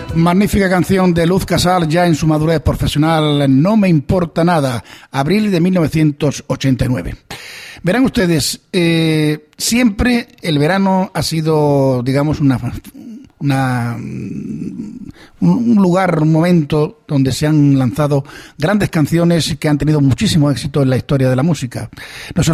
Magnífica canción de Luz Casal, ya en su madurez profesional, No me importa nada, abril de 1989. Verán ustedes, siempre el verano ha sido, digamos, un lugar, un momento donde se han lanzado grandes canciones que han tenido muchísimo éxito en la historia de la música. No